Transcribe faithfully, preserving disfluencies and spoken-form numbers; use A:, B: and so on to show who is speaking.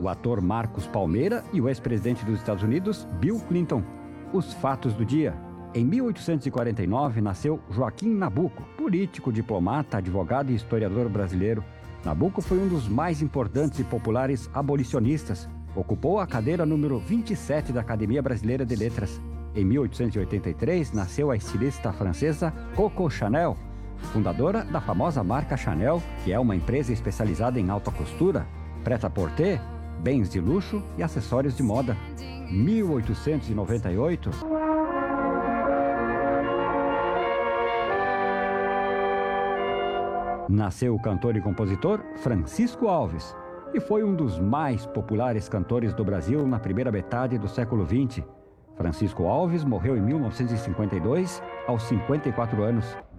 A: o ator Marcos Palmeira e o ex-presidente dos Estados Unidos, Bill Clinton. Os fatos do dia. Em mil oitocentos e quarenta e nove, nasceu Joaquim Nabuco, político, diplomata, advogado e historiador brasileiro. Nabuco foi um dos mais importantes e populares abolicionistas. Ocupou a cadeira número vinte e sete da Academia Brasileira de Letras. Em mil oitocentos e oitenta e três, nasceu a estilista francesa Coco Chanel, fundadora da famosa marca Chanel, que é uma empresa especializada em alta costura, prêt-à-porter, bens de luxo e acessórios de moda. mil oitocentos e noventa e oito... nasceu o cantor e compositor Francisco Alves e foi um dos mais populares cantores do Brasil na primeira metade do século vinte. Francisco Alves morreu em mil novecentos e cinquenta e dois, aos cinquenta e quatro anos.